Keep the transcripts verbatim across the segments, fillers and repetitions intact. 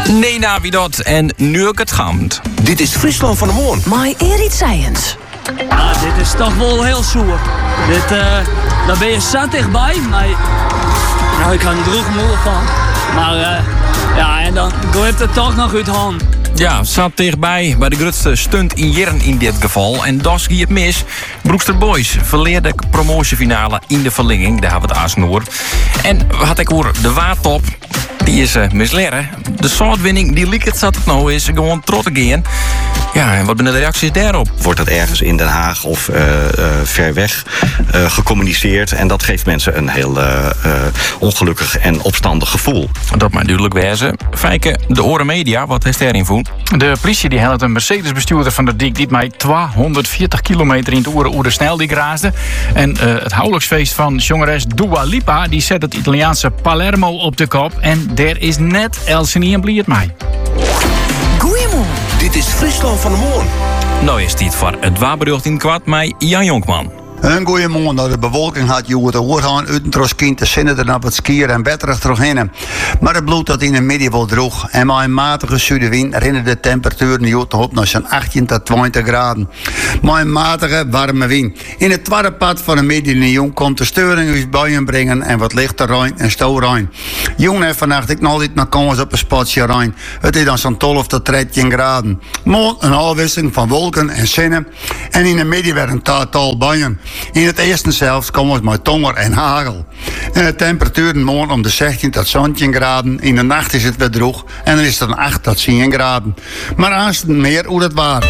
Nena Widot en Nurket Gamt. Dit is Friesland van de Moon. My Erit Science. Ja, dit is toch wel heel zoer. Dit, uh, daar ben je zat dichtbij, maar nou, ik kan er droeg moeilijk van. Maar uh, ja, en dan glipt het toch nog uit hand. Ja, zat dichtbij bij de grootste stunt in Jern in dit geval. En das ging het mis. Broekster Boys verleerde promotiefinale in de verlenging. Daar hebben we het aansnoer. En had ik hoor de waardtop. Die is uh, misleren. De soortwinning, die liek het zat het nou is gewoon trotte gaan. Ja, en wat zijn de reacties daarop? Wordt dat ergens in Den Haag of uh, uh, ver weg uh, gecommuniceerd. En dat geeft mensen een heel uh, uh, ongelukkig en opstandig gevoel. Dat maar duidelijk wezen. Fijke, de Oren Media, wat heeft daarin voor? De politie die helpt een Mercedes-bestuurder van de Diek die mij tweehonderdveertig kilometer in het oren oer de sneldiek raasde. En uh, het huwelijksfeest van jongeres Dua Lipa die zet het Italiaanse Palermo op de kop. En daar is net Elsenie en Bliert mij. Goeiemorgen. Dit is Friesland van de Moon. Nou is dit voor het waarbericht in het kwart met Jan Jonkman. Een goeie morgen. Nou, de bewolking had je het oorgaan uit een troskind te zinnen er op het skiën en beter terughinnen. Maar het bloed dat in de midden wel droeg. En met een matige zuidenwind rennen de temperaturen nu op naar zo'n achttien tot twintig graden. Met een matige warme wind. In het tweede pad van de midden jong komt de steuring uit buien brengen en wat lichter ruim en stoorruim. Jong en vannacht ik nog niet naar komens op een spotje ruim. Het is dan zo'n twaalf tot dertien graden. Morgen een afwisseling van wolken en zinnen. En in de midden weer een taal buien. In het eerste zelfs komen we met tonger en hagel. En de temperaturen morgen om de zestien tot zeventien graden. In de nacht is het weer droog en dan is het dan acht tot tien graden. Maar aanstaan meer hoe dat waar.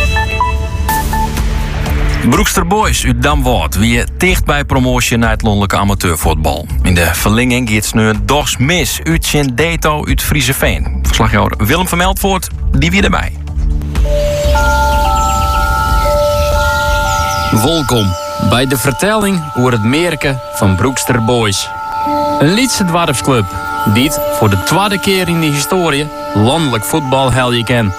Broekster Boys uit Damwoord wie dicht bij promotie naar het landelijke amateurvoetbal. In de verlenging gaat het nu dogs mis uit Sint-Deto uit Frieseveen. Verslagjouwer Willem van Meldvoort, die weer erbij. Welkom bij de vertelling over het merken van Broekster Boys. Een Lietse dwarfsclub die het voor de tweede keer in de historie landelijk voetbal helden kan.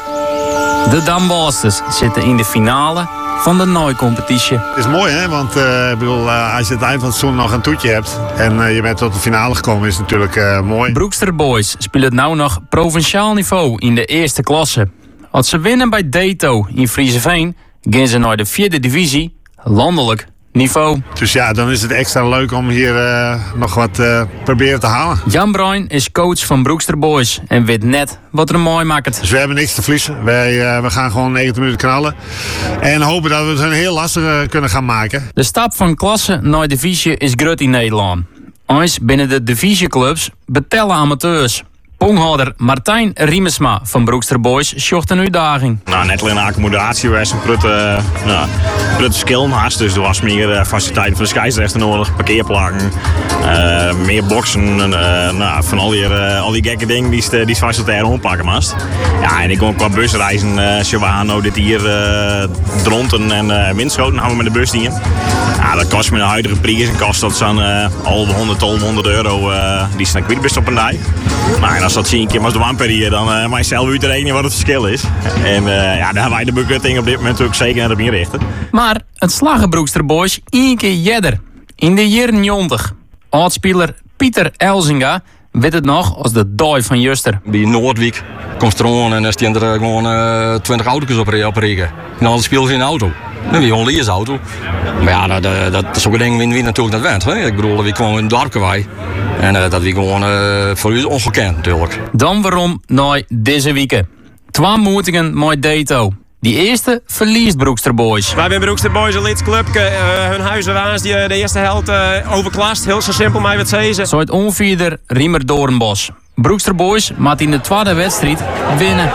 De Damwosters zitten in de finale van de Nooi-competitie. Het is mooi, hè? Want uh, ik bedoel, uh, als je het eind van het seizoen nog een toetje hebt en uh, je bent tot de finale gekomen, is het natuurlijk uh, mooi. Broekster Boys spelen nu nog provinciaal niveau in de eerste klasse. Als ze winnen bij Deto in Frieseveen, gaan ze naar de vierde divisie, landelijk niveau. Dus ja, dan is het extra leuk om hier uh, nog wat uh, proberen te halen. Jan Bruin is coach van Broekster Boys en weet net wat er mooi maakt. Dus we hebben niks te verliezen. Wij uh, we gaan gewoon negentig minuten knallen. En hopen dat we het een heel lastig uh, kunnen gaan maken. De stap van klasse naar divisie is groot in Nederland. Eens binnen de divisieclubs betellen amateurs. Ponghouder Martijn Riemesma van Broekster Boys zocht een uitdaging. Nou, net alleen een accommodatie was een prutte, uh, nou, prutte skill naast. Dus er was meer uh, faciliteiten van de scheidsrechter nodig, parkeerplakken, uh, meer boksen, uh, nou, van al die, uh, al die gekke dingen die die facilitair omplakken moest. Ja, en ik kon qua busreizen, uh, ze waren nou dit hier uh, dronten en uh, windschoten hadden we met de bus die in. Ja, dat kost me een huidige prijs en kost dat zo'n uh, al honderd, tweehonderd euro uh, die ze naar kwijt op een dag. Nou, en als dat zie een keer als de wamper hier, dan uh, mag je zelf uitrekenen wat het verschil is. En uh, ja, daar hebben wij de begrutting op dit moment natuurlijk zeker naar op inrichten. Maar het slagen Broekster Boys één keer jedder. In de jaren negentig. Oudspeler Pieter Elzinga weet het nog als de dooi van Juster. Bij Noordwijk komt er aan en dan staan er gewoon uh, twintig auto's op, op regen. En dan spelen ze in een auto. Dan weer gewoon een auto. Maar ja, dat, dat, dat is ook een ding wie, wie natuurlijk net went. Hè? Ik bedoel, we kwamen in het dorpje wij. En uh, dat we gewoon uh, voor u ongekend natuurlijk. Dan waarom nou deze weken. Twee moetingen met Deto. Die eerste verliest Broekster Boys. Wij zijn Broekster Boys een lidclubje. Uh, hun huizen waren die uh, de eerste helft uh, overklast. Heel zo simpel mij wat zeggen. Zo het onvierder Riemer Doornbos. Broekster Boys maakt in de tweede wedstrijd winnen.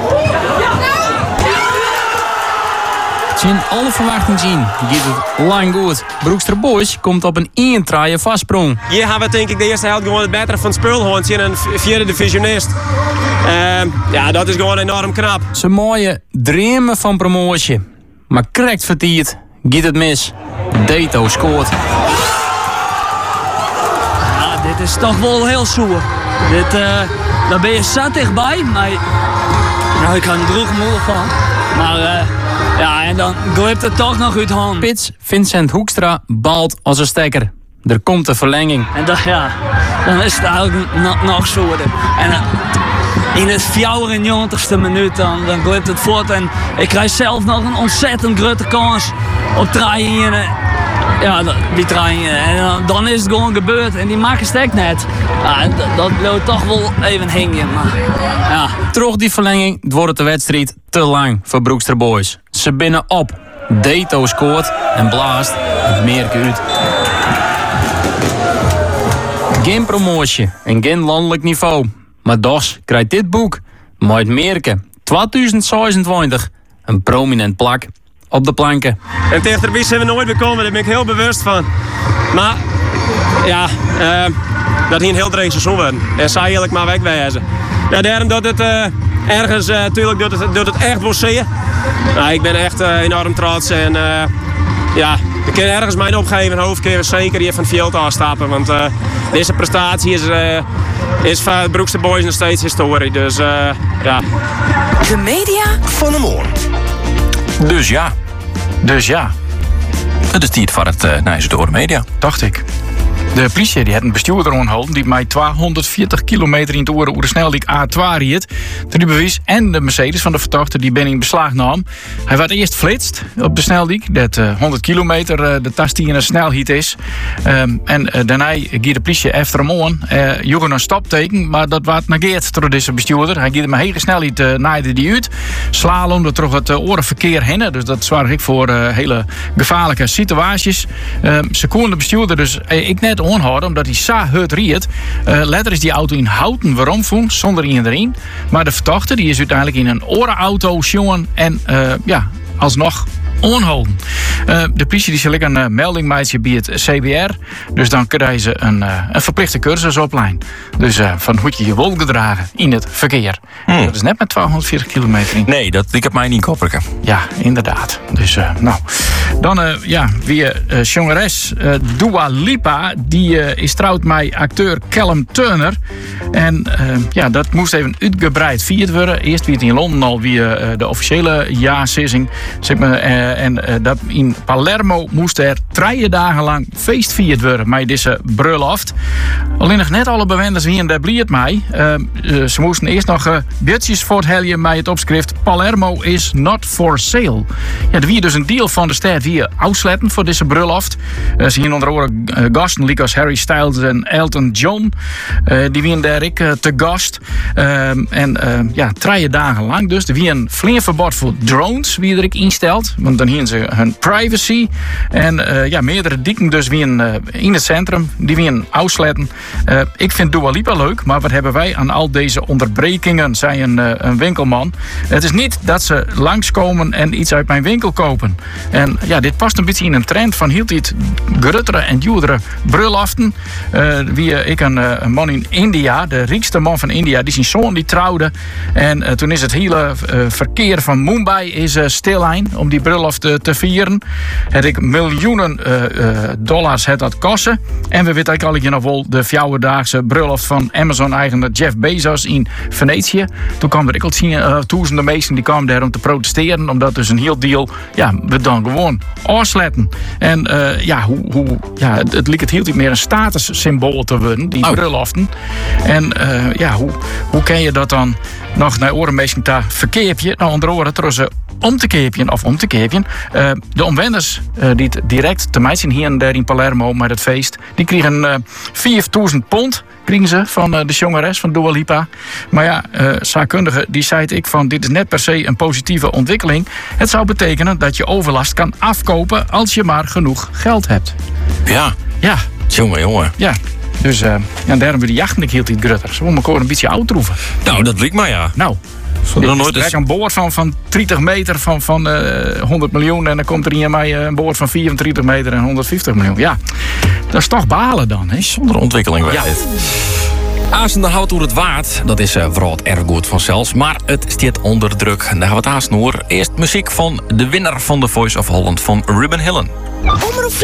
Zien alle verwachtingen zien, gaat het lang goed. Broekster Boys komt op een één-traaie vastsprong. Hier hebben we denk ik de eerste helft gewoon het betere van Spulhoorn zien een vierde divisionist. Uh, ja, dat is gewoon enorm knap. Ze mooie dromen van promotie. Maar correct vertierd, gaat het mis. Deto scoort. Ja, dit is toch wel heel zoer. Dit, uh, daar ben je zat dichtbij, maar nou, ik kan er droeg moeilijk van. Maar uh, ja, en dan glipt het toch nog uit hand. Pits Vincent Hoekstra baalt als een stekker. Er komt een verlenging. En dan, ja, dan is het eigenlijk nog, nog zoerder. En uh, in het vijfennegentigste minuut dan, dan glipt het voort. En ik krijg zelf nog een ontzettend grote kans op draaien. Ja, die draaien. En dan, dan is het gewoon gebeurd. En die maken stek net. Ja, dat, dat bleef toch wel even hingen. Maar, ja. Terug die verlenging wordt de wedstrijd te lang voor Broekster Boys. Ze binnen op. Deto scoort en blaast het merk uit. Geen promotie en geen landelijk niveau. Maar Dos krijgt dit boek, met het merken tweeduizend zesentwintig, een prominent plak op de planken. En dichterbij zijn we nooit gekomen, daar ben ik heel bewust van. Maar ja, uh, dat hier een heel dreig seizoen worden. En zij eigenlijk maar wegwezen. Ja, daarom dat het uh, ergens, uh, natuurlijk doet het, doet het echt wel zeer. Nou, ik ben echt uh, enorm trots en uh, ja, ik kan ergens mijn opgeven hoofdkeer zeker hier van het veld afstappen. Want uh, deze prestatie is, uh, is van Broekster Boys nog steeds historie. Dus uh, ja. De media van de morgen. Dus ja. Dus ja. Het is tijd voor het uh, Nijse door media. Dacht ik. De politie die had een bestuurder aangehouden die mij tweehonderdveertig kilometer in het uur over de snelweg A twee reed. De bewijs en de Mercedes van de verdachte die ben in beslag nam. Hij werd eerst flitst op de snelweg, dat uh, honderd kilometer uh, de tas die in een snelheid is. Um, en uh, daarna ging de politie efter hem aan. Uh, joegen een stopteken, maar dat werd negeerd door deze bestuurder. Hij ging hem een hele snelheid uh, naaide die uit. Slalom door terug het uh, orenverkeer heen. Dus dat zorg ik voor uh, hele gevaarlijke situaties. Uh, ze konden de bestuurder dus uh, ik net onhouden, omdat hij sa hut riet. Uh, later is die auto in Houten waarom voen, zonder iemand erin. Maar de verdachte die is uiteindelijk in een orenauto jongen en uh, ja, alsnog onhouden. Uh, de politie die zal ik een uh, melding maken bij het C B R. Dus dan krijgen ze een, uh, een verplichte cursus opleiding. Dus uh, van hoe je je wil gedragen in het verkeer. Hmm. Dat is net met tweehonderdveertig kilometer in. Nee, dat ik heb mij niet kopperen. Ja, inderdaad. Dus uh, nou. Dan uh, ja, weer uh, zangeres uh, Dua Lipa. Die uh, is trouwd met acteur Callum Turner. En uh, ja, dat moest even uitgebreid vierd worden. Eerst wie het in Londen al wie uh, de officiële jaarsissing. Zeg maar, uh, en uh, dat in Palermo moest er drie dagen lang feestvierd worden met deze bruiloft. Alleen nog net alle bewoners hier en daar bleef het mij. Uh, uh, ze moesten eerst nog uh, bitjes voortheljen met het opschrift Palermo is not for sale. Ja, er was dus een deal van de stad die uitsletten voor deze bruiloft. Uh, ze hier onder andere uh, gasten als Harry Styles en Elton John. Uh, die waren daar ik uh, te gast. Uh, en uh, ja, drie dagen lang dus. Er was een flink verbod voor drones wie er ik instelt. Want dan hier ze hun privacy. En uh, ja, meerdere dieken dus wie uh, in het centrum. Die wie uitsletten. Uh, ik vind Dua Lipa leuk. Maar wat hebben wij aan al deze onderbrekingen? Zei een, uh, een winkelman. Het is niet dat ze langskomen en iets uit mijn winkel kopen. En ja, dit past een beetje in een trend van hield iets gruttere en duurdere brulaften. Uh, wie uh, ik een, uh, een man in India, de rijkste man van India, die zijn zoon die trouwde. En uh, toen is het hele uh, verkeer van Mumbai is uh, stilijn om die bruiloft uh, te vieren. Het ik miljoenen uh, uh, dollars het dat kosten. En we weten eigenlijk al nog wel de vijfdaagse bruiloft van Amazon-eigenaar Jeff Bezos in Venetië. Toen kwamen er ik al zien, uh, duizenden mensen die kwamen daar om te protesteren, omdat dus een heel deal, ja, we dan gewoon afsletten. En uh, ja, hoe, hoe, ja, het, het lijkt het heel niet meer een statussymbool te worden, die oh. bruloften. En uh, ja, hoe, hoe kan je dat dan nog naar orenmeesting te verkeerpje? Nou, onder andere trouwens om te keerpjen of om te keerpjen. Uh, de omwoners uh, die het direct te mij zien hier en daar in Palermo met het feest, die kregen uh, vierduizend pond kregen ze van uh, de zangeres van Dua Lipa. Maar ja, uh, zaakkundige die zei ik van dit is net per se een positieve ontwikkeling. Het zou betekenen dat je overlast kan afkopen als je maar genoeg geld hebt. Ja. Ja. Jongen, jongen. Ja. Dus uh, ja, daarom weer die jachten ik heel iets grutter. Ze moeten elkaar een beetje uitroeven. Nou, dat lukt maar ja. Nou. Er nooit is een boord van, van dertig meter van, van uh, honderd miljoen. En dan komt er hier mij een boord van vierentwintig meter en honderdvijftig miljoen. Ja, dat is toch balen dan, hè? Zonder ontwikkeling bij ja. dit. Azen, dan houdt hoe het waard. Dat is uh, vooral het erg goed vanzelfs. Maar het staat onder druk. Daar gaan we het aansnoer. Eerst muziek van de winnaar van The Voice of Holland van Ruben Hillen.